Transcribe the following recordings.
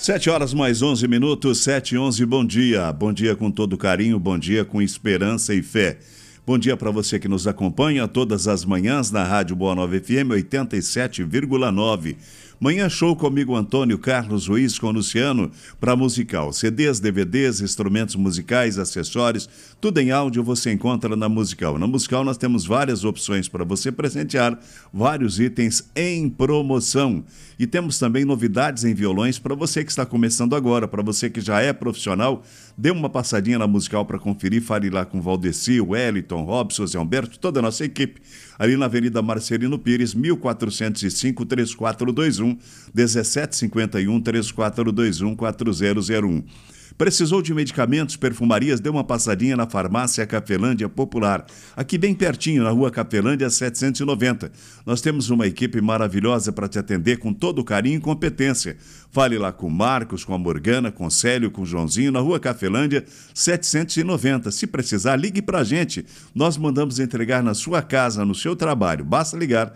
7 horas mais 11 minutos, 7h11, bom dia. Bom dia com todo carinho, bom dia com esperança e fé. Bom dia para você que nos acompanha todas as manhãs na Rádio Boa Nova FM 87,9. Manhã show comigo, Antônio Carlos Ruiz, com Luciano, para musical. CDs, DVDs, instrumentos musicais, acessórios, tudo em áudio você encontra na musical. Na musical nós temos várias opções para você presentear, vários itens em promoção. E temos também novidades em violões para você que está começando agora, para você que já é profissional, dê uma passadinha na musical para conferir, fale lá com Valdeci, Wellington, Robson, Zé Humberto, toda a nossa equipe, ali na Avenida Marcelino Pires, 1405, 3421, 1751, 3421, 4001. Precisou de medicamentos, perfumarias? Dê uma passadinha na Farmácia Cafelândia Popular, aqui bem pertinho, na Rua Cafelândia 790. Nós temos uma equipe maravilhosa para te atender com todo carinho e competência. Fale lá com o Marcos, com a Morgana, com o Célio, com o Joãozinho, na Rua Cafelândia 790. Se precisar, ligue para a gente. Nós mandamos entregar na sua casa, no seu trabalho. Basta ligar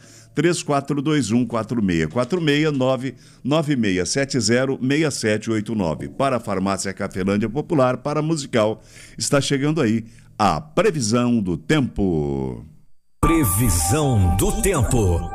3421-4646, 99670-6789. Para a Farmácia Cafelândia Popular, para a musical, está chegando aí a previsão do tempo. Previsão do tempo.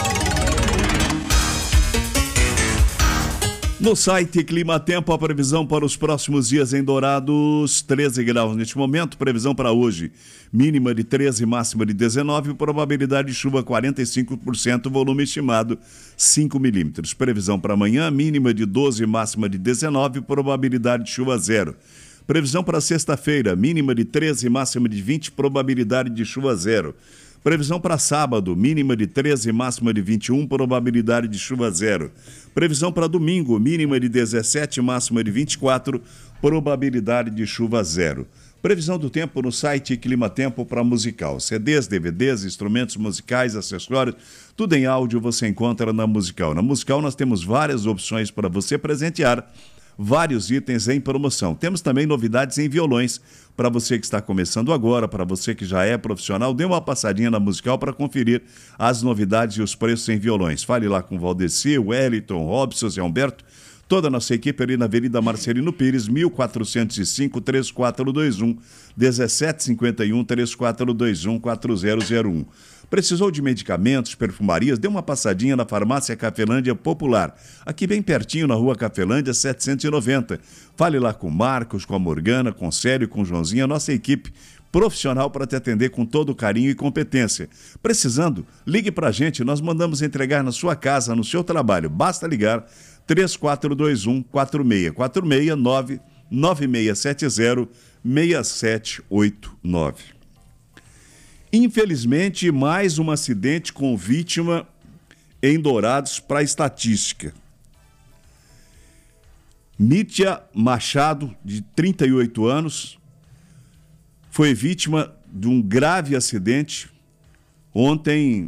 No site Clima Tempo, a previsão para os próximos dias em Dourados, 13 graus neste momento, previsão para hoje, mínima de 13, máxima de 19, probabilidade de chuva 45%, volume estimado 5 milímetros. Previsão para amanhã, mínima de 12, máxima de 19, probabilidade de chuva 0. Previsão para sexta-feira, mínima de 13, máxima de 20, probabilidade de chuva 0. Previsão para sábado, mínima de 13, máxima de 21, probabilidade de chuva 0. Previsão para domingo, mínima de 17, máxima de 24, probabilidade de chuva 0. Previsão do tempo no site Clima Tempo para musical. CDs, DVDs, instrumentos musicais, acessórios, tudo em áudio você encontra na musical. Na musical nós temos várias opções para você presentear, vários itens em promoção. Temos também novidades em violões. Para você que está começando agora, para você que já é profissional, dê uma passadinha na musical para conferir as novidades e os preços em violões. Fale lá com Valdeci, Wellington, Robson, Zé Humberto, toda a nossa equipe ali na Avenida Marcelino Pires, 1405, 3421, 1751, 3421, 4001. Precisou de medicamentos, perfumarias? Dê uma passadinha na Farmácia Cafelândia Popular, aqui bem pertinho na Rua Cafelândia 790. Fale lá com o Marcos, com a Morgana, com o Célio, com o Joãozinho, a nossa equipe profissional para te atender com todo carinho e competência. Precisando? Ligue para a gente, nós mandamos entregar na sua casa, no seu trabalho. Basta ligar 3421-4646, 99670-6789. Infelizmente, mais um acidente com vítima em Dourados para a estatística. Mítia Machado, de 38 anos, foi vítima de um grave acidente ontem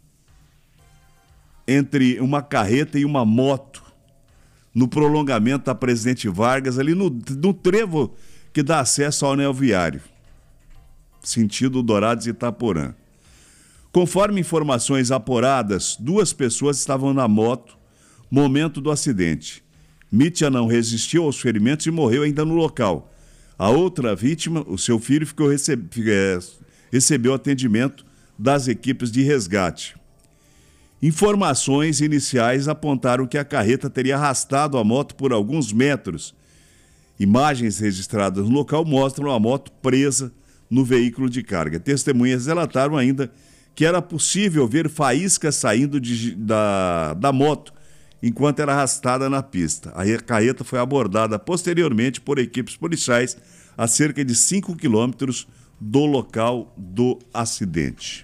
entre uma carreta e uma moto no prolongamento da Presidente Vargas, ali no trevo que dá acesso ao anel viário, sentido Dourados e Itaporã. Conforme informações apuradas, 2 pessoas estavam na moto no momento do acidente. Mítia não resistiu aos ferimentos e morreu ainda no local. A outra vítima, o seu filho, recebeu atendimento das equipes de resgate. Informações iniciais apontaram que a carreta teria arrastado a moto por alguns metros. Imagens registradas no local mostram a moto presa no veículo de carga. Testemunhas relataram ainda que era possível ver faíscas saindo da moto enquanto era arrastada na pista. A carreta foi abordada posteriormente por equipes policiais a cerca de 5 quilômetros do local do acidente.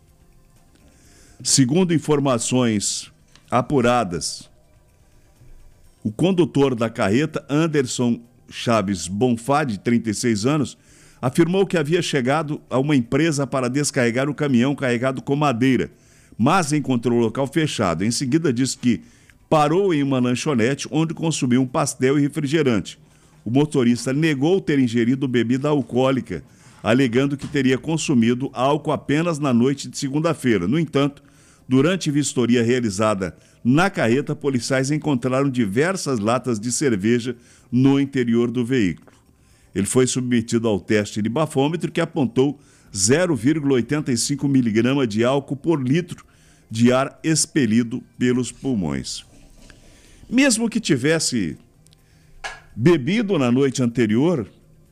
Segundo informações apuradas, o condutor da carreta, Anderson Chaves Bonfá, de 36 anos, afirmou que havia chegado a uma empresa para descarregar o caminhão carregado com madeira, mas encontrou o local fechado. Em seguida, disse que parou em uma lanchonete onde consumiu um pastel e refrigerante. O motorista negou ter ingerido bebida alcoólica, alegando que teria consumido álcool apenas na noite de segunda-feira. No entanto, durante vistoria realizada Na carreta, policiais encontraram diversas latas de cerveja no interior do veículo. Ele foi submetido ao teste de bafômetro, que apontou 0,85 miligrama de álcool por litro de ar expelido pelos pulmões. Mesmo que tivesse bebido na noite anterior,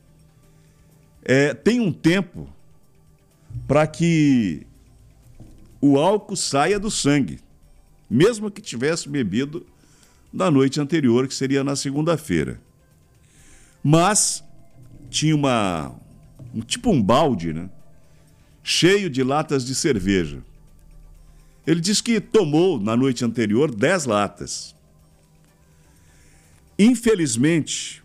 tem um tempo para que o álcool saia do sangue, mesmo que tivesse bebido na noite anterior, que seria na segunda-feira. Mas tinha tipo um balde, né, cheio de latas de cerveja. Ele diz que tomou na noite anterior 10 latas. Infelizmente,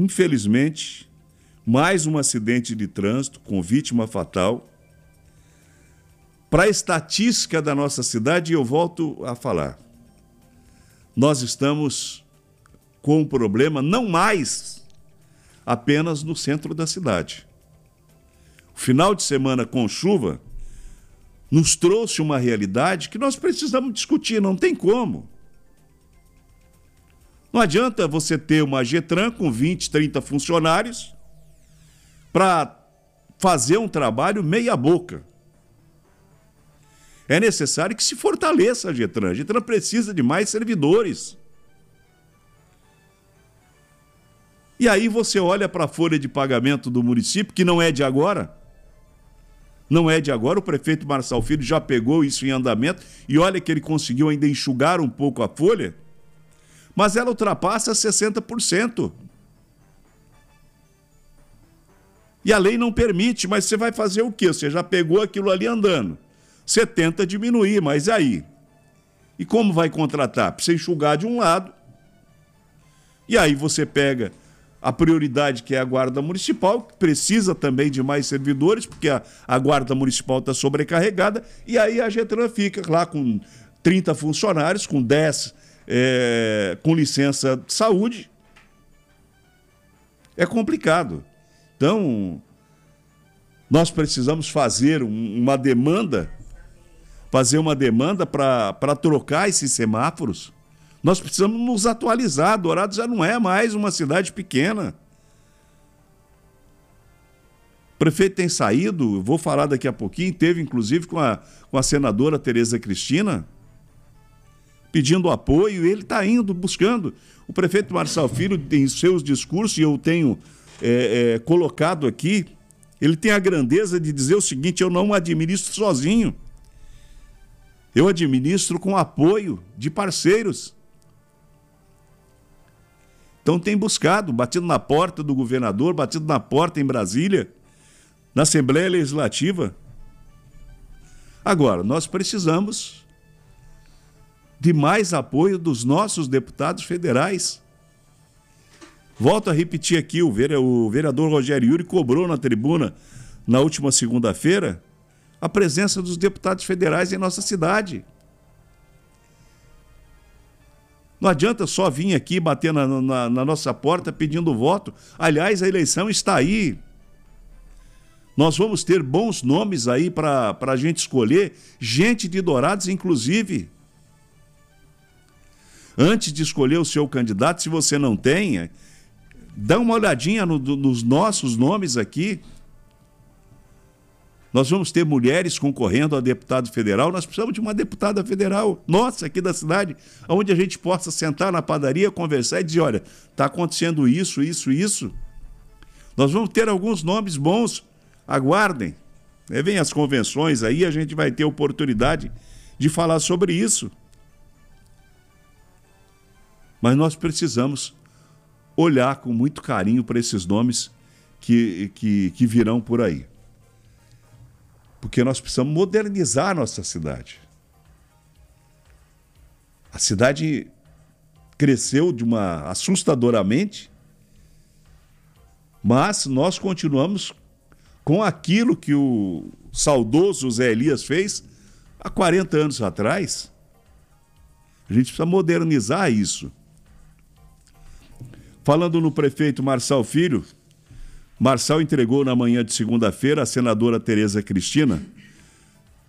mais um acidente de trânsito com vítima fatal. Para a estatística da nossa cidade, eu volto a falar, nós estamos com um problema não mais apenas no centro da cidade. O final de semana com chuva nos trouxe uma realidade que nós precisamos discutir, não tem como. Não adianta você ter uma Getran com 20, 30 funcionários para fazer um trabalho meia boca. É necessário que se fortaleça a Getran. A Getran precisa de mais servidores. E aí você olha para a folha de pagamento do município, que não é de agora. Não é de agora, o prefeito Marçal Filho já pegou isso em andamento e olha que ele conseguiu ainda enxugar um pouco a folha, mas ela ultrapassa 60%. E a lei não permite, mas você vai fazer o quê? Você já pegou aquilo ali andando. Você tenta diminuir, mas aí? E como vai contratar? Precisa enxugar de um lado. E aí você pega a prioridade, que é a Guarda Municipal, que precisa também de mais servidores, porque a Guarda Municipal está sobrecarregada, e aí a Getran fica lá com 30 funcionários, com 10 com licença de saúde. É complicado. Então, nós precisamos fazer uma demanda para trocar esses semáforos. Nós precisamos nos atualizar. Dourados já não é mais uma cidade pequena. O prefeito tem saído, vou falar daqui a pouquinho, teve inclusive com a senadora Tereza Cristina, pedindo apoio, e ele está indo, buscando. O prefeito Marçal Filho, em seus discursos, e eu tenho colocado aqui, ele tem a grandeza de dizer o seguinte: eu não administro sozinho. Eu administro com apoio de parceiros. Então tem buscado, batido na porta do governador, batido na porta em Brasília, na Assembleia Legislativa. Agora, nós precisamos de mais apoio dos nossos deputados federais. Volto a repetir aqui, o vereador Rogério Yuri cobrou na tribuna, na última segunda-feira, a presença dos deputados federais em nossa cidade. Não adianta só vir aqui bater na nossa porta pedindo voto. Aliás, a eleição está aí. Nós vamos ter bons nomes aí para a gente escolher, gente de Dourados, inclusive. Antes de escolher o seu candidato, se você não tem, dá uma olhadinha nos nossos nomes aqui. Nós vamos ter mulheres concorrendo a deputado federal, nós precisamos de uma deputada federal, nossa, aqui da cidade, onde a gente possa sentar na padaria, conversar e dizer, olha, está acontecendo isso, isso, isso. Nós vamos ter alguns nomes bons, aguardem. Vem as convenções aí, a gente vai ter oportunidade de falar sobre isso. Mas nós precisamos olhar com muito carinho para esses nomes que virão por aí. Porque nós precisamos modernizar a nossa cidade. A cidade cresceu assustadoramente, mas nós continuamos com aquilo que o saudoso Zé Elias fez há 40 anos atrás. A gente precisa modernizar isso. Falando no prefeito Marçal Filho, Marçal entregou na manhã de segunda-feira à senadora Tereza Cristina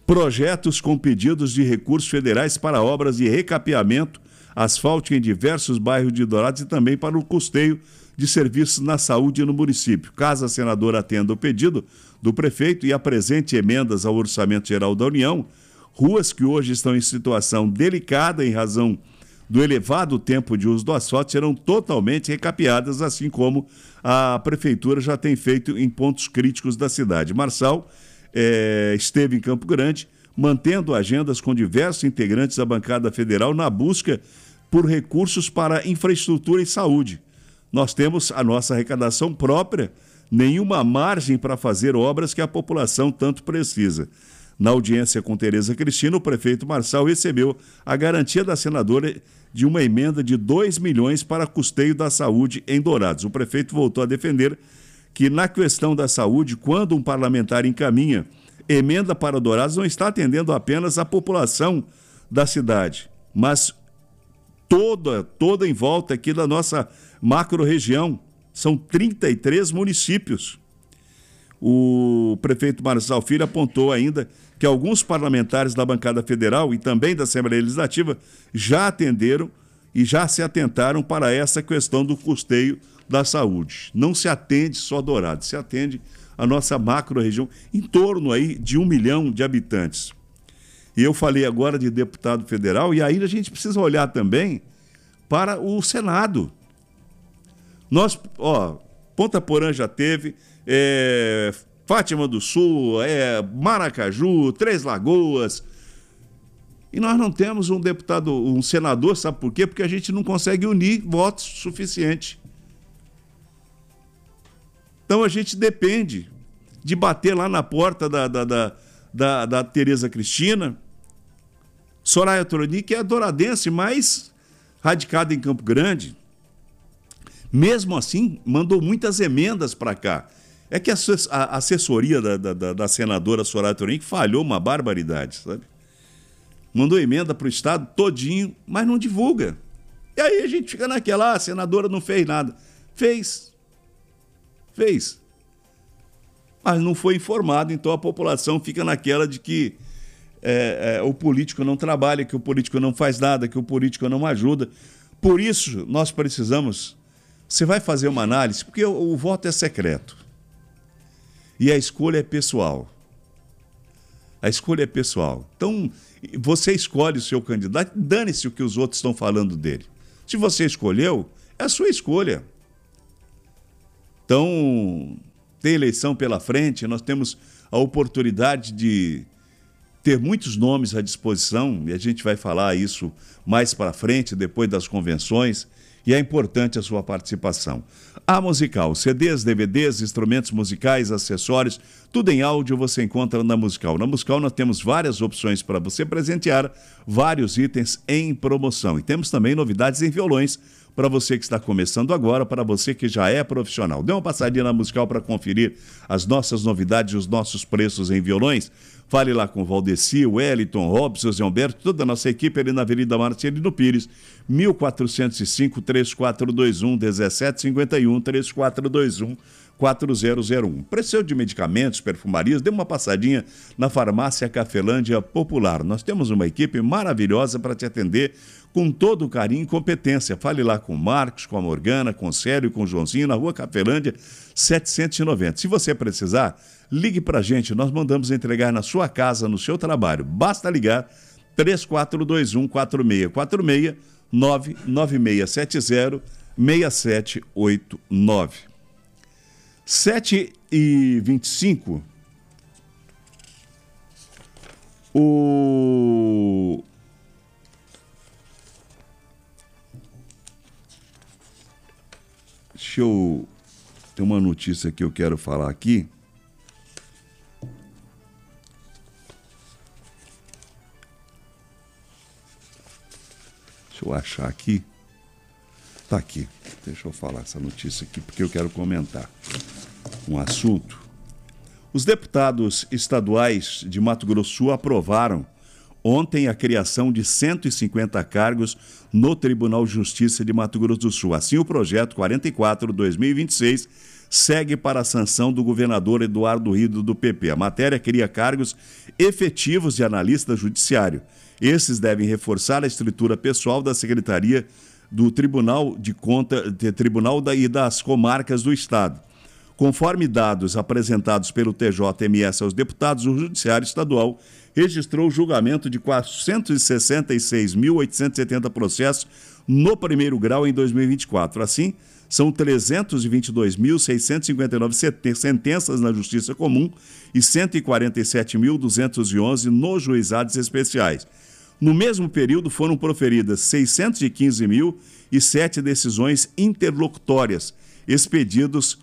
projetos com pedidos de recursos federais para obras de recapeamento asfáltico em diversos bairros de Dourados e também para o custeio de serviços na saúde no município. Caso a senadora atenda o pedido do prefeito e apresente emendas ao Orçamento Geral da União, ruas que hoje estão em situação delicada em razão do elevado tempo de uso do asfalto serão totalmente recapeadas, assim como a prefeitura já tem feito em pontos críticos da cidade. Marçal esteve em Campo Grande, mantendo agendas com diversos integrantes da bancada federal na busca por recursos para infraestrutura e saúde. Nós temos a nossa arrecadação própria, nenhuma margem para fazer obras que a população tanto precisa. Na audiência com Tereza Cristina, o prefeito Marçal recebeu a garantia da senadora de uma emenda de 2 milhões para custeio da saúde em Dourados. O prefeito voltou a defender que, na questão da saúde, quando um parlamentar encaminha emenda para Dourados, não está atendendo apenas a população da cidade, mas toda em volta aqui da nossa macro-região. São 33 municípios. O prefeito Marçal Filho apontou ainda que alguns parlamentares da bancada federal e também da Assembleia Legislativa já atenderam e já se atentaram para essa questão do custeio da saúde. Não se atende só Dourados, se atende a nossa macro-região, em torno aí de 1 milhão de habitantes. E eu falei agora de deputado federal, e aí a gente precisa olhar também para o Senado. Nós, Ponta Porã já teve, Fátima do Sul, Maracaju, Três Lagoas. E nós não temos um deputado, um senador, sabe por quê? Porque a gente não consegue unir votos suficiente. Então a gente depende de bater lá na porta da Tereza Cristina, Soraya Tronic, que é a douradense, mais radicada em Campo Grande. Mesmo assim, mandou muitas emendas para cá. É que a assessoria da senadora Soraya Tronic falhou uma barbaridade, sabe? Mandou emenda para o estado todinho, mas não divulga. E aí a gente fica naquela, a senadora não fez nada. Fez. Mas não foi informado, então a população fica naquela de que o político não trabalha, que o político não faz nada, que o político não ajuda. Por isso, nós precisamos... Você vai fazer uma análise, porque o voto é secreto. E a escolha é pessoal. A escolha é pessoal. Então, você escolhe o seu candidato, dane-se o que os outros estão falando dele. Se você escolheu, é a sua escolha. Então, tem eleição pela frente, nós temos a oportunidade de ter muitos nomes à disposição, e a gente vai falar isso mais para frente, depois das convenções, e é importante a sua participação. A Musical, CDs, DVDs, instrumentos musicais, acessórios, tudo em áudio você encontra na Musical. Na Musical nós temos várias opções para você presentear, vários itens em promoção. E temos também novidades em violões, para você que está começando agora, para você que já é profissional. Dê uma passadinha na Musical para conferir as nossas novidades e os nossos preços em violões. Fale lá com o Valdeci, o Wellington, Robson, Zé Humberto, toda a nossa equipe ali na Avenida Marcelino Pires, 1405-3421-1751, 1751-3421-4001. Precisou de medicamentos, perfumarias, dê uma passadinha na Farmácia Cafelândia Popular. Nós temos uma equipe maravilhosa para te atender com todo o carinho e competência. Fale lá com o Marcos, com a Morgana, com o Célio, com o Joãozinho, na Rua Cafelândia 790. Se você precisar, ligue para a gente, nós mandamos entregar na sua casa, no seu trabalho. Basta ligar 3421-4646, 99670-6789. 7h25. Tem uma notícia que eu quero falar aqui. Deixa eu achar aqui. Tá aqui. Deixa eu falar essa notícia aqui, porque eu quero comentar um assunto. Os deputados estaduais de Mato Grosso do Sul aprovaram ontem a criação de 150 cargos no Tribunal de Justiça de Mato Grosso do Sul. Assim, o projeto 44/2026 segue para a sanção do governador Eduardo Rido, do PP. A matéria cria cargos efetivos de analista judiciário. Esses devem reforçar a estrutura pessoal da Secretaria do Tribunal de Contas e das Comarcas do Estado. Conforme dados apresentados pelo TJMS aos deputados, o Judiciário Estadual registrou o julgamento de 466.870 processos no primeiro grau em 2024. Assim, são 322.659 sentenças na Justiça Comum e 147.211 nos juizados especiais. No mesmo período, foram proferidas 615.007 decisões interlocutórias, expedidos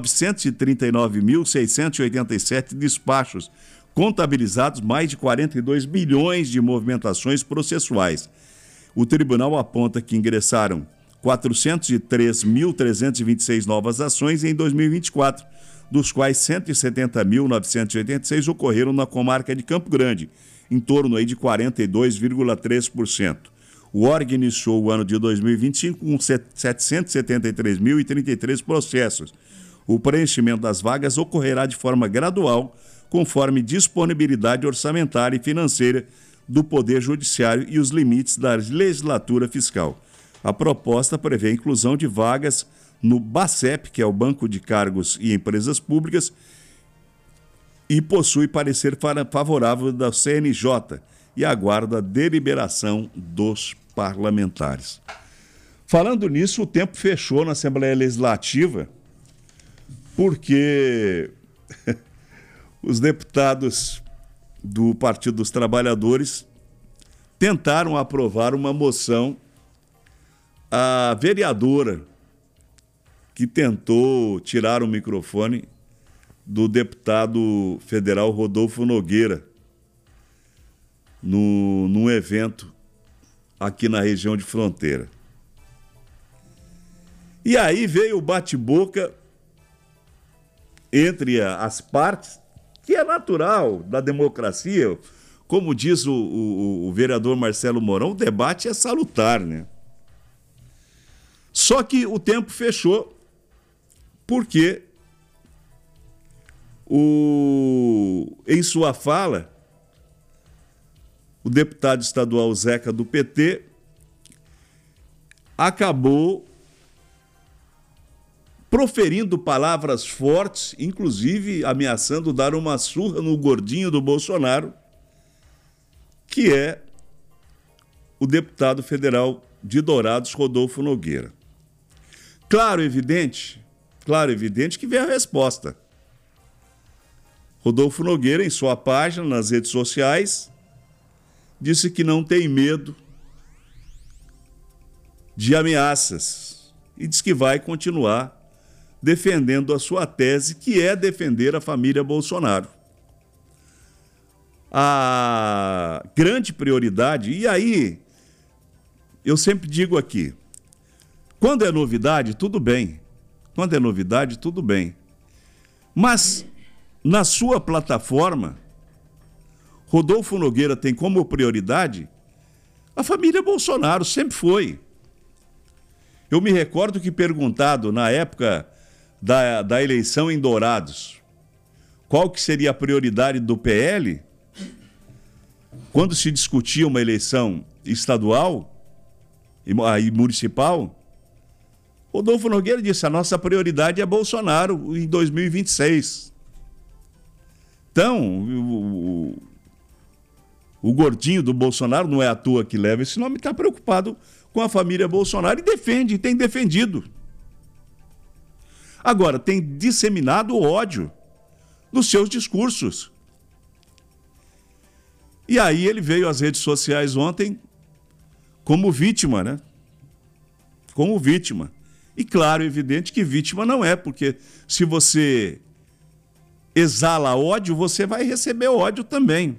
939.687 despachos, contabilizados mais de 42 bilhões de movimentações processuais. O tribunal aponta que ingressaram 403.326 novas ações em 2024, dos quais 170.986 ocorreram na comarca de Campo Grande, em torno aí de 42,3%. O órgão iniciou o ano de 2025 com 773.033 processos. O preenchimento das vagas ocorrerá de forma gradual, conforme disponibilidade orçamentária e financeira do Poder Judiciário e os limites da legislatura fiscal. A proposta prevê a inclusão de vagas no BACEP, que é o Banco de Cargos e Empresas Públicas, e possui parecer favorável da CNJ e aguarda a deliberação dos parlamentares. Falando nisso, o tempo fechou na Assembleia Legislativa porque os deputados do Partido dos Trabalhadores tentaram aprovar uma moção. A vereadora que tentou tirar o microfone do deputado federal Rodolfo Nogueira num evento aqui na região de fronteira. E aí veio o bate-boca entre as partes, que é natural da democracia. Como diz o vereador Marcelo Mourão, o debate é salutar, né? Só que o tempo fechou porque em sua fala, o deputado estadual Zeca do PT acabou proferindo palavras fortes, inclusive ameaçando dar uma surra no gordinho do Bolsonaro, que é o deputado federal de Dourados, Rodolfo Nogueira. Claro, evidente que veio a resposta. Rodolfo Nogueira, em sua página, nas redes sociais, disse que não tem medo de ameaças e diz que vai continuar defendendo a sua tese, que é defender a família Bolsonaro. A grande prioridade, e aí eu sempre digo aqui, quando é novidade, tudo bem. Quando é novidade, tudo bem. Mas, na sua plataforma, Rodolfo Nogueira tem como prioridade a família Bolsonaro, sempre foi. Eu me recordo que perguntado na época da eleição em Dourados, qual que seria a prioridade do PL, quando se discutia uma eleição estadual e municipal, Rodolfo Nogueira disse: a nossa prioridade é Bolsonaro em 2026. Então, o gordinho do Bolsonaro, não é à toa que leva esse nome, está preocupado com a família Bolsonaro e defende, tem defendido. Agora, tem disseminado ódio nos seus discursos. E aí ele veio às redes sociais ontem como vítima, né? Como vítima. E claro, evidente que vítima não é, porque se você exala ódio, você vai receber ódio também.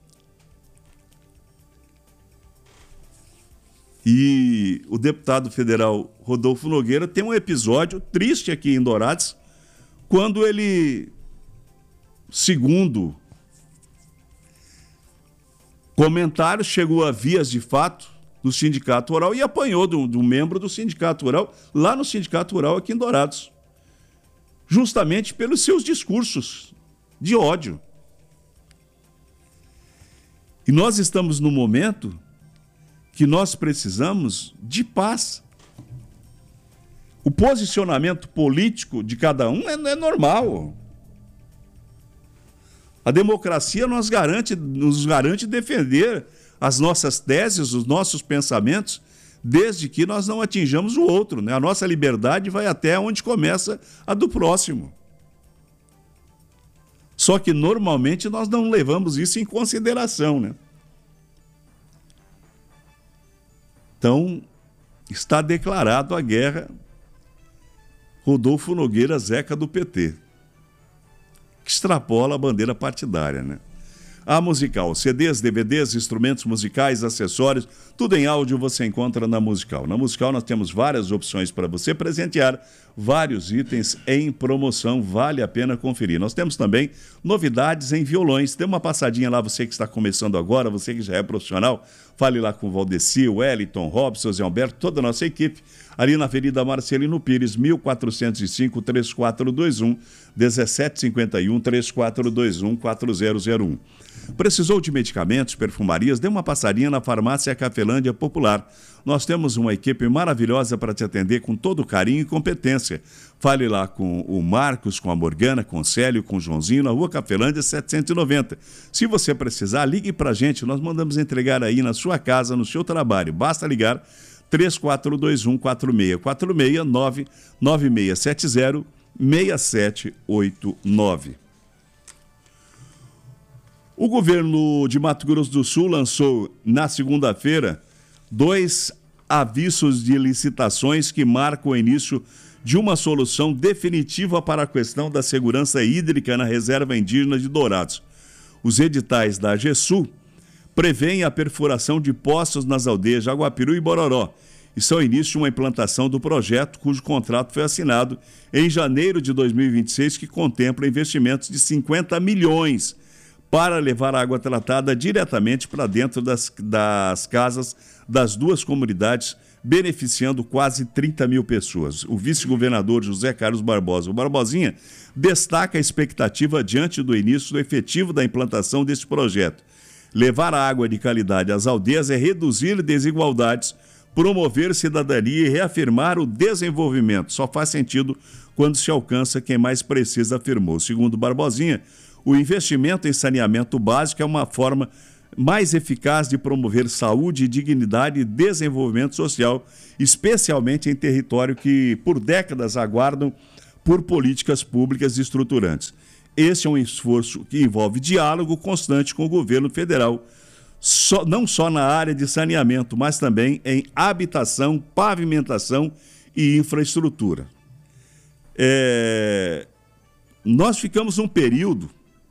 E o deputado federal Rodolfo Nogueira tem um episódio triste aqui em Dourados, quando ele, segundo comentários, chegou a vias de fato do Sindicato Rural e apanhou de um membro do Sindicato Rural, lá no Sindicato Rural aqui em Dourados. justamente pelos seus discursos de ódio. E nós estamos num momento que nós precisamos de paz. O posicionamento político de cada um é normal. A democracia nos garante defender as nossas teses, os nossos pensamentos, desde que nós não atinjamos o outro, né? A nossa liberdade vai até onde começa a do próximo. Só que normalmente nós não levamos isso em consideração, né? Então, está declarado a guerra Rodolfo Nogueira Zeca do PT, que extrapola a bandeira partidária, né? A Musical, CDs, DVDs, instrumentos musicais, acessórios, tudo em áudio você encontra na Musical. Na Musical nós temos várias opções para você presentear, vários itens em promoção, vale a pena conferir. Nós temos também novidades em violões, dê uma passadinha lá, você que está começando agora, você que já é profissional, fale lá com o Valdeci, o Wellington, Robson, Zé Alberto, toda a nossa equipe, ali na Avenida Marcelino Pires, 1405-3421, 1751-3421-4001. Precisou de medicamentos, perfumarias? Dê uma passadinha na Farmácia Cafelândia Popular. Nós temos uma equipe maravilhosa para te atender com todo carinho e competência. Fale lá com o Marcos, com a Morgana, com o Célio, com o Joãozinho, na Rua Cafelândia 790. Se você precisar, ligue para a gente. Nós mandamos entregar aí na sua casa, no seu trabalho. Basta ligar 3421-4646, 99670-6789. O governo de Mato Grosso do Sul lançou, na segunda-feira, 2 avisos de licitações que marcam o início de uma solução definitiva para a questão da segurança hídrica na reserva indígena de Dourados. Os editais da AGESU prevêem a perfuração de poços nas aldeias de Aguapiru e Bororó e são início de uma implantação do projeto cujo contrato foi assinado em janeiro de 2026, que contempla investimentos de 50 milhões para levar a água tratada diretamente para dentro das casas das duas comunidades, beneficiando quase 30 mil pessoas. O vice-governador José Carlos Barbosa, o Barbosinha, destaca a expectativa diante do início do efetivo da implantação desse projeto. Levar a água de qualidade às aldeias é reduzir desigualdades, promover cidadania e reafirmar o desenvolvimento. Só faz sentido quando se alcança quem mais precisa, afirmou. Segundo Barbosinha, o investimento em saneamento básico é uma forma mais eficaz de promover saúde, dignidade e desenvolvimento social, especialmente em território que, por décadas, aguardam por políticas públicas estruturantes. Esse é um esforço que envolve diálogo constante com o governo federal, não só na área de saneamento, mas também em habitação, pavimentação e infraestrutura. Nós ficamos um período,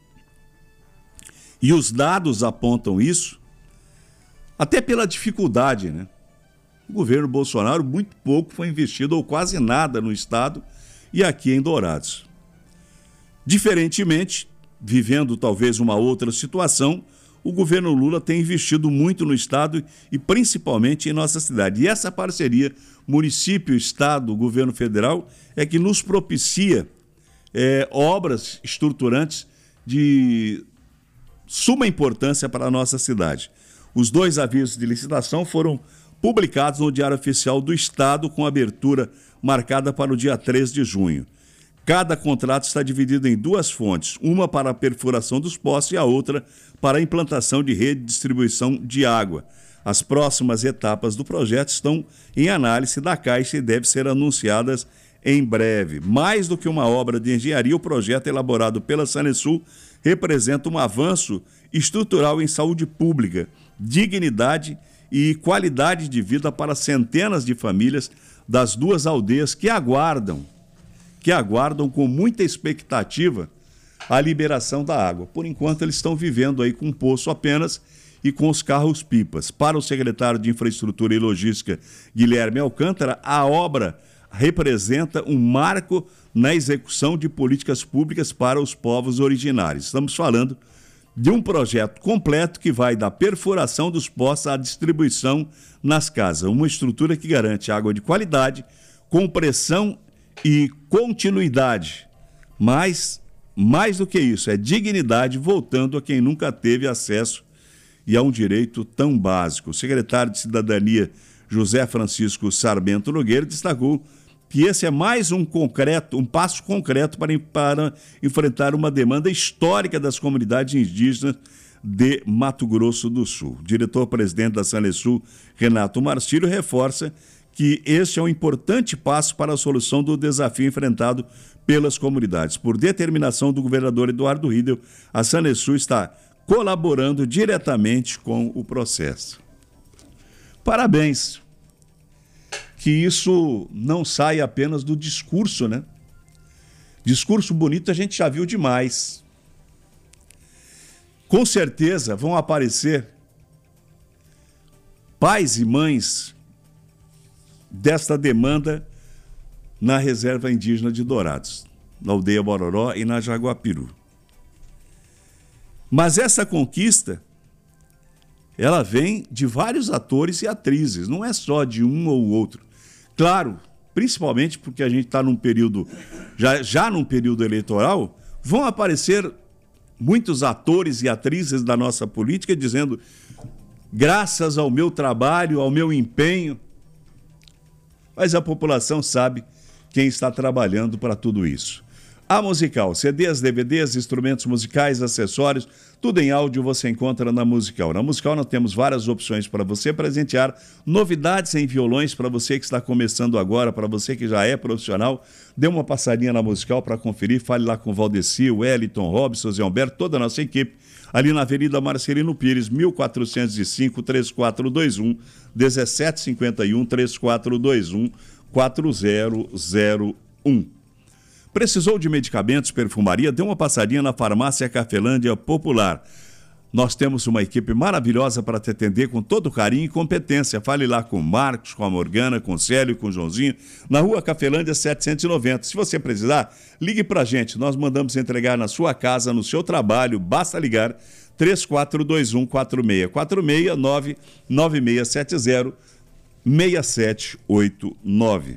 e os dados apontam isso, até pela dificuldade, né? O governo Bolsonaro, muito pouco foi investido, ou quase nada no estado e aqui em Dourados. Diferentemente, vivendo talvez uma outra situação, o governo Lula tem investido muito no estado e principalmente em nossa cidade. E essa parceria município, estado, governo federal é que nos propicia obras estruturantes de suma importância para a nossa cidade. Os 2 avisos de licitação foram publicados no Diário Oficial do Estado, com abertura marcada para o dia 3 de junho. Cada contrato está dividido em 2 fontes, uma para a perfuração dos poços e a outra para a implantação de rede de distribuição de água. As próximas etapas do projeto estão em análise da Caixa e devem ser anunciadas em breve. Mais do que uma obra de engenharia, o projeto elaborado pela Sanesul representa um avanço estrutural em saúde pública, dignidade e qualidade de vida para centenas de famílias das 2 aldeias que aguardam com muita expectativa a liberação da água. Por enquanto, eles estão vivendo aí com um poço apenas e com os carros-pipas. Para o secretário de Infraestrutura e Logística, Guilherme Alcântara, a obra representa um marco na execução de políticas públicas para os povos originários. Estamos falando de um projeto completo que vai da perfuração dos poços à distribuição nas casas. Uma estrutura que garante água de qualidade, com pressão e continuidade Mas, mais do que isso, é dignidade voltando a quem nunca teve acesso e a um direito tão básico. O secretário de Cidadania, José Francisco Sarmento Nogueira, destacou que esse é mais um passo concreto para enfrentar uma demanda histórica das comunidades indígenas de Mato Grosso do Sul. O diretor-presidente da Sanesul, Renato Marcílio, reforça que este é um importante passo para a solução do desafio enfrentado pelas comunidades. Por determinação do governador Eduardo Riedel, a Sanesul está colaborando diretamente com o processo. Parabéns! Que isso não saia apenas do discurso, né? Discurso bonito a gente já viu demais. Com certeza vão aparecer pais e mães desta demanda na Reserva Indígena de Dourados, na Aldeia Bororó e na Jaguapiru. Mas essa conquista, ela vem de vários atores e atrizes, não é só de um ou outro. Claro, principalmente porque a gente está num período, já num período eleitoral, vão aparecer muitos atores e atrizes da nossa política dizendo, graças ao meu trabalho, ao meu empenho, mas a população sabe quem está trabalhando para tudo isso. A Musical, CDs, DVDs, instrumentos musicais, acessórios, tudo em áudio você encontra na Musical. Na Musical nós temos várias opções para você presentear, novidades em violões para você que está começando agora, para você que já é profissional. Dê uma passadinha na Musical para conferir, fale lá com o Valdeci, o Wellington, Robson, Zé Humberto, toda a nossa equipe, ali na Avenida Marcelino Pires, 1405, 3421, 1751, 3421, 4001. Precisou de medicamentos, perfumaria? Dê uma passadinha na Farmácia Cafelândia Popular. Nós temos uma equipe maravilhosa para te atender com todo carinho e competência. Fale lá com o Marcos, com a Morgana, com o Célio, com o Joãozinho, na Rua Cafelândia 790. Se você precisar, ligue para a gente. Nós mandamos entregar na sua casa, no seu trabalho. Basta ligar 3421-4646, 99670-6789.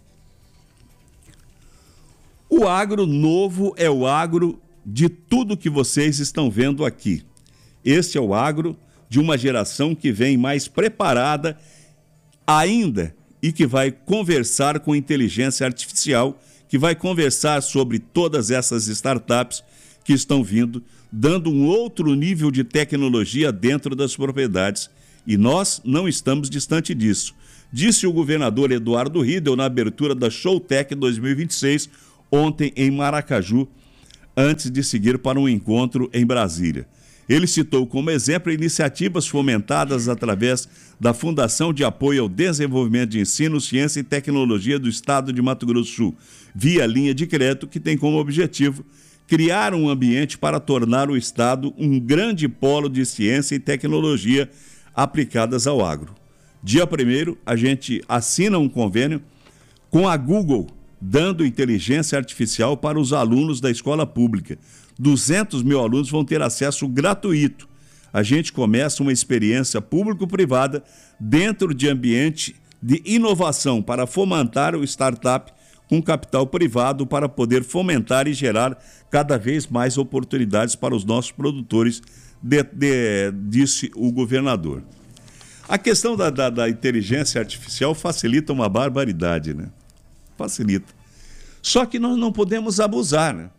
O agro novo é o agro de tudo que vocês estão vendo aqui. Este é o agro de uma geração que vem mais preparada ainda e que vai conversar com inteligência artificial, que vai conversar sobre todas essas startups que estão vindo, dando um outro nível de tecnologia dentro das propriedades. E nós não estamos distante disso. Disse o governador Eduardo Riedel na abertura da Showtech 2026, ontem em Maracaju, antes de seguir para um encontro em Brasília. Ele citou como exemplo iniciativas fomentadas através da Fundação de Apoio ao Desenvolvimento de Ensino, Ciência e Tecnologia do Estado de Mato Grosso do Sul, via linha de crédito que tem como objetivo criar um ambiente para tornar o Estado um grande polo de ciência e tecnologia aplicadas ao agro. Dia 1º, a gente assina um convênio com a Google, dando inteligência artificial para os alunos da escola pública. 200 mil alunos vão ter acesso gratuito. A gente começa uma experiência público-privada dentro de ambiente de inovação para fomentar o startup com capital privado para poder fomentar e gerar cada vez mais oportunidades para os nossos produtores, disse o governador. A questão da inteligência artificial facilita uma barbaridade, né? Facilita. Só que nós não podemos abusar, né?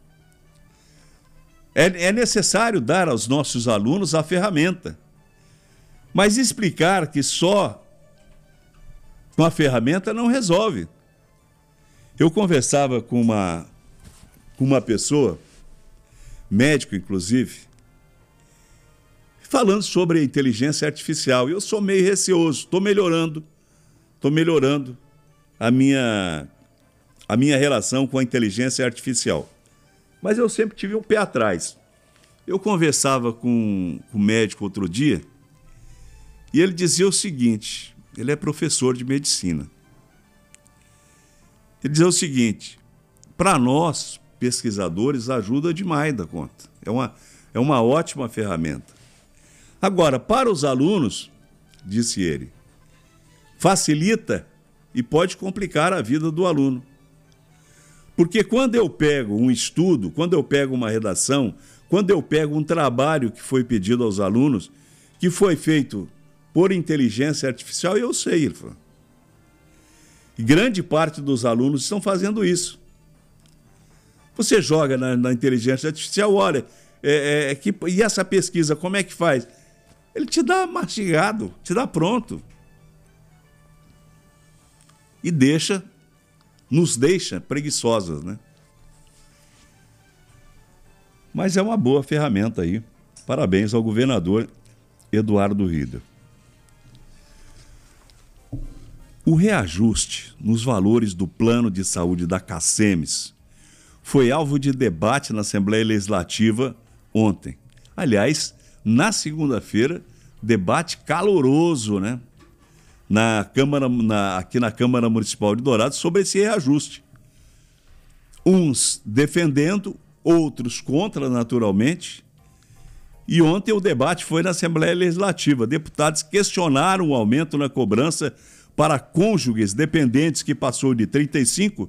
É necessário dar aos nossos alunos a ferramenta, mas explicar que só com a ferramenta não resolve. Eu conversava com uma pessoa, médico inclusive, falando sobre a inteligência artificial. Eu sou meio receoso, estou melhorando a minha relação com a inteligência artificial. Mas eu sempre tive um pé atrás. Eu conversava com um médico outro dia e ele dizia o seguinte, ele é professor de medicina. Ele dizia o seguinte, para nós, pesquisadores, ajuda demais da conta. É uma ótima ferramenta. Agora, para os alunos, disse ele, facilita e pode complicar a vida do aluno. Porque quando eu pego um estudo, quando eu pego uma redação, quando eu pego um trabalho que foi pedido aos alunos, que foi feito por inteligência artificial, eu sei, ele falou. E grande parte dos alunos estão fazendo isso. Você joga na inteligência artificial, olha, e essa pesquisa, como é que faz? Ele te dá mastigado, te dá pronto. E nos deixa preguiçosos, né? Mas é uma boa ferramenta aí. Parabéns ao governador Eduardo Rida. O reajuste nos valores do plano de saúde da CACEMES foi alvo de debate na Assembleia Legislativa ontem. Aliás, na segunda-feira, debate caloroso, né? Aqui na Câmara Municipal de Dourados sobre esse reajuste. Uns defendendo, outros contra, naturalmente. E ontem o debate foi na Assembleia Legislativa. Deputados questionaram o aumento na cobrança para cônjuges dependentes, que passou de 350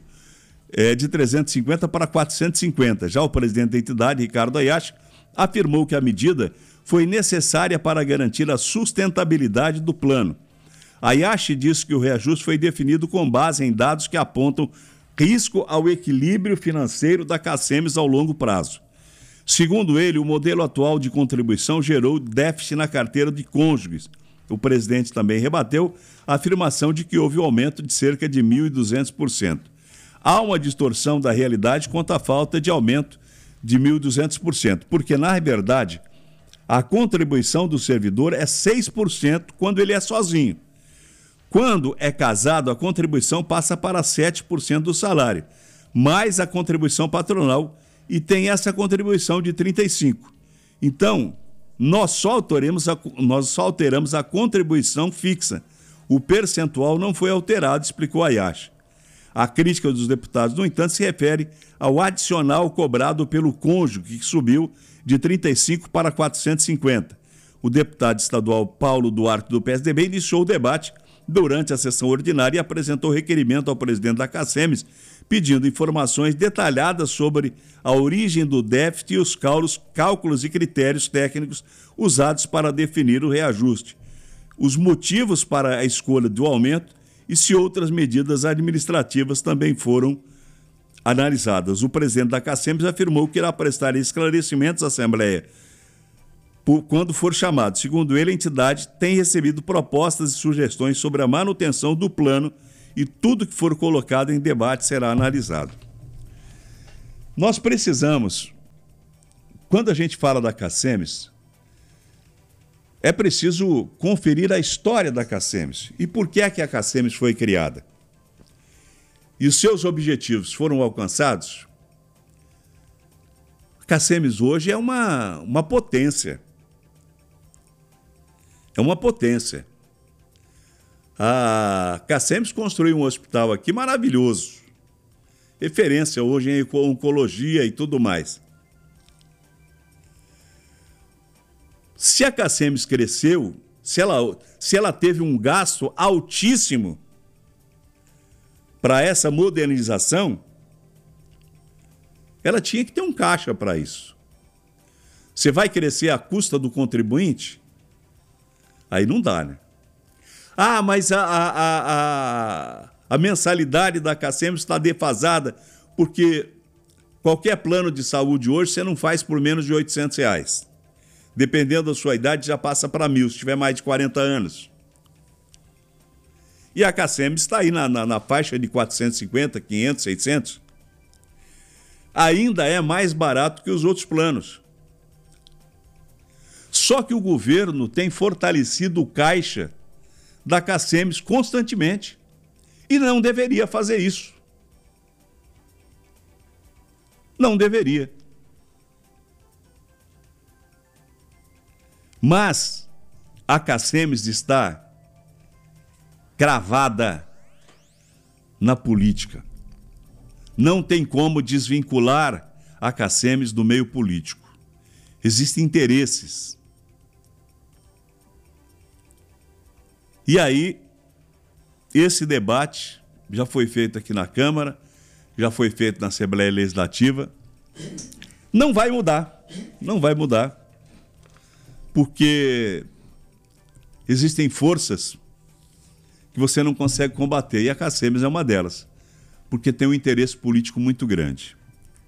para 450. Já o presidente da entidade, Ricardo Ayashi, afirmou que a medida foi necessária para garantir a sustentabilidade do plano. Ayashi disse que o reajuste foi definido com base em dados que apontam risco ao equilíbrio financeiro da CACEMES ao longo prazo. Segundo ele, o modelo atual de contribuição gerou déficit na carteira de cônjuges. O presidente também rebateu a afirmação de que houve um aumento de cerca de 1.200%. Há uma distorção da realidade quanto à falta de aumento de 1.200%, porque, na verdade, a contribuição do servidor é 6% quando ele é sozinho. Quando é casado, a contribuição passa para 7% do salário, mais a contribuição patronal, e tem essa contribuição de 35%. Então, nós só alteramos a contribuição fixa. O percentual não foi alterado, explicou Ayashi. A crítica dos deputados, no entanto, se refere ao adicional cobrado pelo cônjuge, que subiu de 35 para 450. O deputado estadual Paulo Duarte, do PSDB, iniciou o debate durante a sessão ordinária e apresentou requerimento ao presidente da CACEMES, pedindo informações detalhadas sobre a origem do déficit e os cálculos e critérios técnicos usados para definir o reajuste, os motivos para a escolha do aumento e se outras medidas administrativas também foram analisadas. O presidente da CACEMES afirmou que irá prestar esclarecimentos à Assembleia quando for chamado. Segundo ele, a entidade tem recebido propostas e sugestões sobre a manutenção do plano e tudo que for colocado em debate será analisado. Nós precisamos, quando a gente fala da CACEMES, é preciso conferir a história da CACEMES e por que é que a CACEMES foi criada. E os seus objetivos foram alcançados? A CACEMES hoje é uma potência. É uma potência. A CACEMES construiu um hospital aqui maravilhoso. Referência hoje em oncologia e tudo mais. Se a CACEMES cresceu, se ela teve um gasto altíssimo para essa modernização, ela tinha que ter um caixa para isso. Você vai crescer à custa do contribuinte? Aí não dá, né? Ah, mas a mensalidade da CACEMES está defasada porque qualquer plano de saúde hoje você não faz por menos de R$800. Dependendo da sua idade, já passa para 1.000, se tiver mais de 40 anos. E a CACEMES está aí na faixa de 450, 500, 600. Ainda é mais barato que os outros planos. Só que o governo tem fortalecido o caixa da CACEMES constantemente e não deveria fazer isso. Não deveria. Mas a CACEMES está cravada na política. Não tem como desvincular a CACEMES do meio político. Existem interesses. E aí, esse debate já foi feito aqui na Câmara, já foi feito na Assembleia Legislativa. Não vai mudar, porque existem forças que você não consegue combater, e a Cacemes é uma delas, porque tem um interesse político muito grande.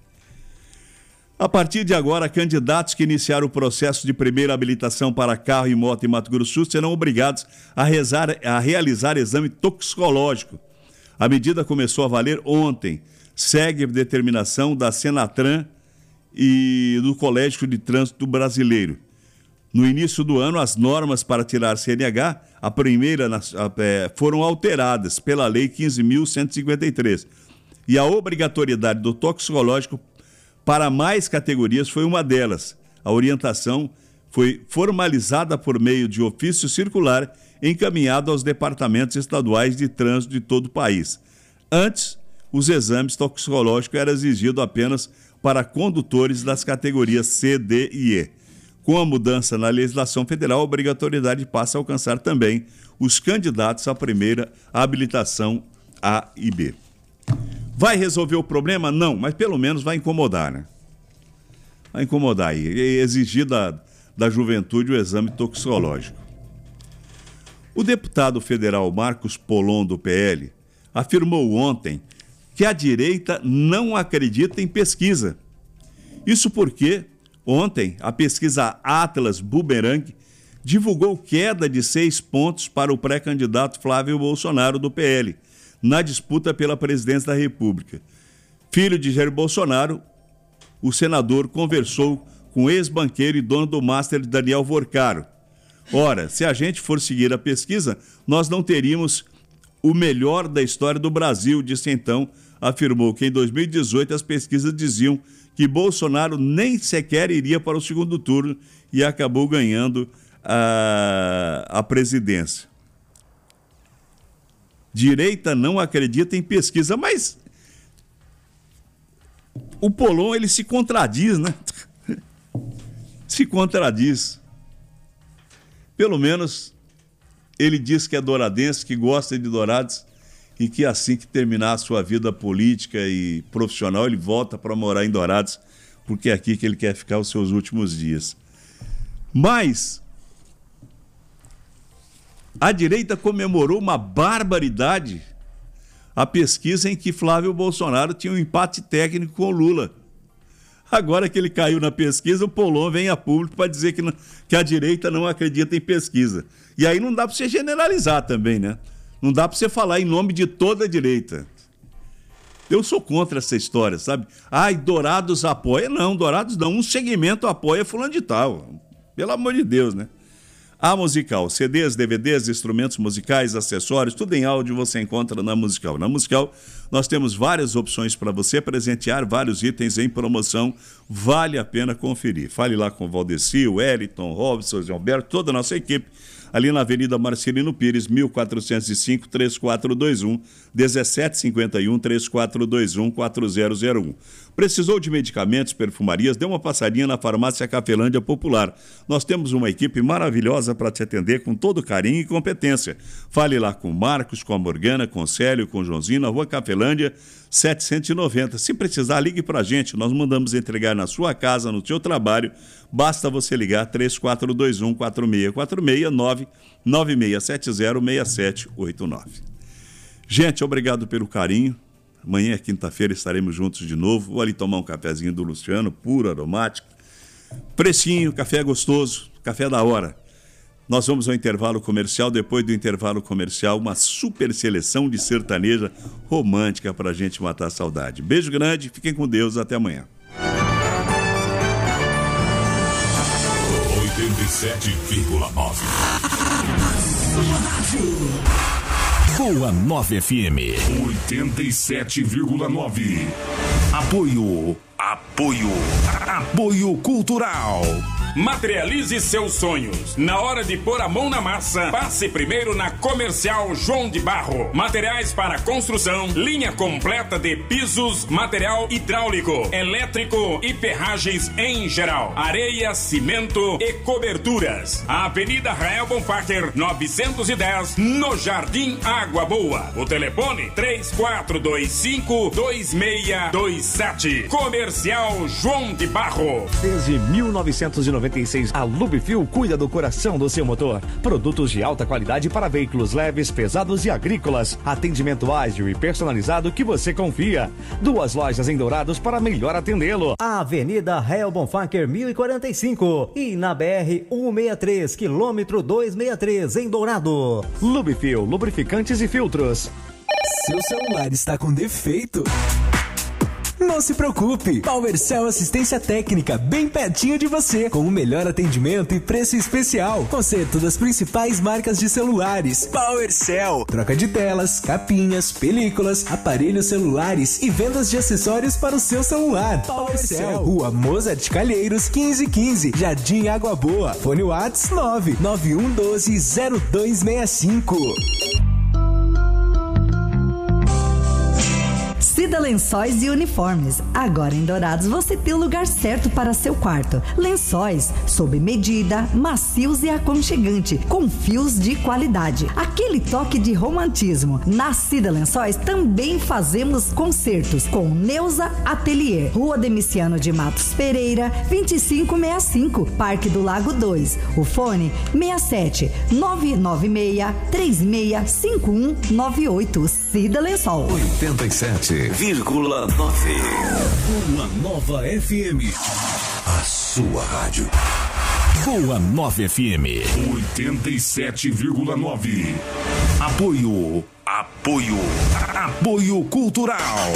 A partir de agora, candidatos que iniciaram o processo de primeira habilitação para carro e moto em Mato Grosso do Sul serão obrigados a realizar exame toxicológico. A medida começou a valer ontem. Segue a determinação da Senatran e do Colégio de Trânsito Brasileiro. No início do ano, as normas para tirar CNH, a primeira foram alteradas pela Lei 15.153. E a obrigatoriedade do toxicológico para mais categorias foi uma delas. A orientação foi formalizada por meio de ofício circular encaminhado aos departamentos estaduais de trânsito de todo o país. Antes, os exames toxicológicos eram exigidos apenas para condutores das categorias C, D e E. Com a mudança na legislação federal, a obrigatoriedade passa a alcançar também os candidatos à primeira habilitação A e B. Vai resolver o problema? Não, mas pelo menos vai incomodar, né? Vai incomodar aí. Exigir da juventude o exame toxicológico. O deputado federal Marcos Polon, do PL, afirmou ontem que a direita não acredita em pesquisa. Isso porque, ontem, a pesquisa Atlas Bumerangue divulgou queda de 6 pontos para o pré-candidato Flávio Bolsonaro, do PL, na disputa pela presidência da República. Filho de Jair Bolsonaro, o senador conversou com o ex-banqueiro e dono do Master, Daniel Vorcaro. Ora, se a gente for seguir a pesquisa, nós não teríamos o melhor da história do Brasil, disse então. Afirmou que em 2018 as pesquisas diziam que Bolsonaro nem sequer iria para o segundo turno e acabou ganhando a presidência. Direita não acredita em pesquisa, mas o Polon, ele se contradiz, né? Se contradiz. Pelo menos ele diz que é douradense, que gosta de Dourados e que assim que terminar a sua vida política e profissional, ele volta para morar em Dourados, porque é aqui que ele quer ficar os seus últimos dias. Mas a direita comemorou uma barbaridade, a pesquisa em que Flávio Bolsonaro tinha um empate técnico com o Lula. Agora que ele caiu na pesquisa, o Polon vem a público para dizer que a direita não acredita em pesquisa. E aí não dá para você generalizar também, né? Não dá para você falar em nome de toda a direita. Eu sou contra essa história, sabe? Ai, Dourados apoia. Não, Dourados não. Um segmento apoia fulano de tal. Pelo amor de Deus, né? A Musical, CDs, DVDs, instrumentos musicais, acessórios, tudo em áudio você encontra na Musical. Na Musical nós temos várias opções para você presentear, vários itens em promoção, vale a pena conferir. Fale lá com o Valdeci, o Wellington, Robson, Zé Alberto, toda a nossa equipe, ali na Avenida Marcelino Pires, 1405, 3421, 1751, 3421, 4001. Precisou de medicamentos, perfumarias? Dê uma passadinha na Farmácia Cafelândia Popular. Nós temos uma equipe maravilhosa para te atender com todo carinho e competência. Fale lá com o Marcos, com a Morgana, com o Célio, com o Joãozinho, na Rua Cafelândia, 790. Se precisar, ligue para a gente. Nós mandamos entregar na sua casa, no seu trabalho. Basta você ligar 3421-4646, 99670-6789. Gente, obrigado pelo carinho. Amanhã, quinta-feira, estaremos juntos de novo. Vou ali tomar um cafezinho do Luciano, puro, aromático. Precinho, café gostoso, café da hora. Nós vamos ao intervalo comercial. Depois do intervalo comercial, uma super seleção de sertaneja romântica para a gente matar a saudade. Beijo grande, fiquem com Deus, até amanhã. 87,9. Boa 9 FM. 87,9. Apoio Cultural. Materialize seus sonhos. Na hora de pôr a mão na massa, passe primeiro na Comercial João de Barro. Materiais para construção, linha completa de pisos, material hidráulico, elétrico e ferragens em geral. Areia, cimento e coberturas. Avenida Rael Bonfacher, 910, no Jardim Água Boa. O telefone 3425-2627. Comercial João de Barro. Desde 1996, a Lubifil cuida do coração do seu motor. Produtos de alta qualidade para veículos leves, pesados e agrícolas. Atendimento ágil e personalizado que você confia. 2 lojas em Dourados para melhor atendê-lo. Avenida Rael Bonfacher 1045 e na BR 163, quilômetro 263 em Dourado. Lubifil, lubrificantes e filtros. Seu celular está com defeito? Não se preocupe, PowerCell Assistência Técnica, bem pertinho de você, com o melhor atendimento e preço especial. Conserto das principais marcas de celulares. PowerCell, troca de telas, capinhas, películas, aparelhos celulares e vendas de acessórios para o seu celular. PowerCell, Rua Mozart Calheiros 1515, Jardim Água Boa. Fone Whats 991120265. Cida Lençóis e Uniformes. Agora em Dourados você tem o lugar certo para seu quarto. Lençóis sob medida, macios e aconchegante, com fios de qualidade. Aquele toque de romantismo. Na Cida Lençóis também fazemos concertos com Neuza Atelier. Rua Demiciano de Matos Pereira, 2565, Parque do Lago 2. O fone 67 996 365198. Cida Lençol. 87,9. Boa Nova FM. A sua rádio. Boa Nova FM. 87,9. Apoio cultural.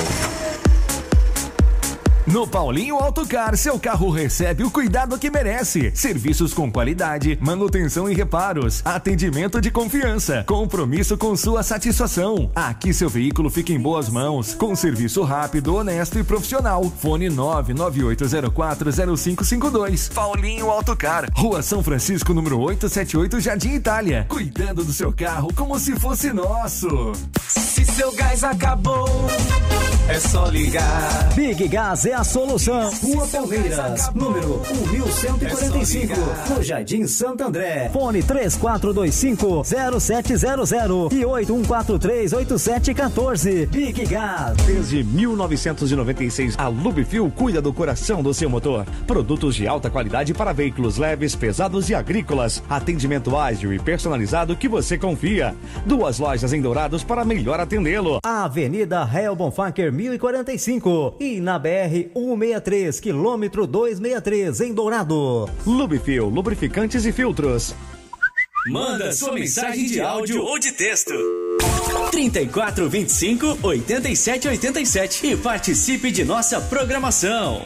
No Paulinho Autocar, seu carro recebe o cuidado que merece. Serviços com qualidade, manutenção e reparos, atendimento de confiança, compromisso com sua satisfação. Aqui seu veículo fica em boas mãos, com serviço rápido, honesto e profissional. Fone 998040552. Paulinho Autocar, Rua São Francisco, número 878, Jardim Itália. Cuidando do seu carro como se fosse nosso. Se seu gás acabou, é só ligar. Big Gas é a solução. Rua Palmeiras, número 1145, no Jardim Santo André. Fone 3425-0700 e 8143-8714. Big Gas. Desde 1996, a Lubifil cuida do coração do seu motor. Produtos de alta qualidade para veículos leves, pesados e agrícolas. Atendimento ágil e personalizado que você confia. 2 lojas em Dourados para melhor atendê-lo. Avenida Rael Bonfacher 1045 e na BR 163, quilômetro 263 em Dourado. Lubifil, lubrificantes e filtros. Manda sua mensagem de áudio ou de texto. 3425-8787 e participe de nossa programação.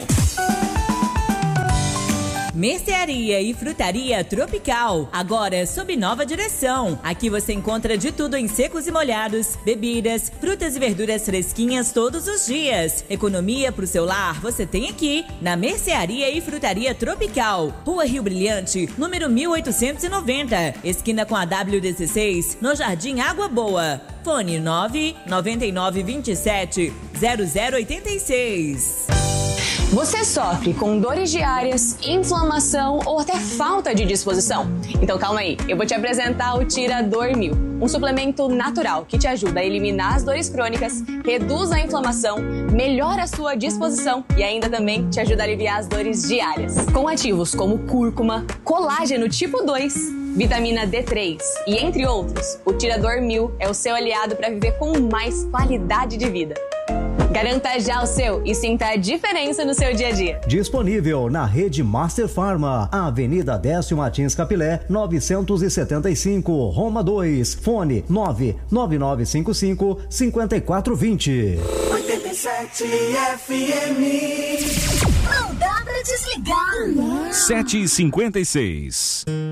Mercearia e Frutaria Tropical, agora sob nova direção. Aqui você encontra de tudo em secos e molhados, bebidas, frutas e verduras fresquinhas todos os dias. Economia pro seu lar você tem aqui, na Mercearia e Frutaria Tropical. Rua Rio Brilhante, número 1890, esquina com a W16, no Jardim Água Boa. Fone 99927-0086. Você sofre com dores diárias, inflamação ou até falta de disposição? Então calma aí, eu vou te apresentar o Tirador 1000, um suplemento natural que te ajuda a eliminar as dores crônicas, reduz a inflamação, melhora a sua disposição e ainda também te ajuda a aliviar as dores diárias. Com ativos como cúrcuma, colágeno tipo 2, vitamina D3 e entre outros, o Tirador 1000 é o seu aliado para viver com mais qualidade de vida. Garanta já o seu e sinta a diferença no seu dia a dia. Disponível na rede Master Pharma, Avenida Décio Martins Capilé, 975, Roma 2. Fone 99955-5420. 87 FM. Não dá pra desligar. 7h56.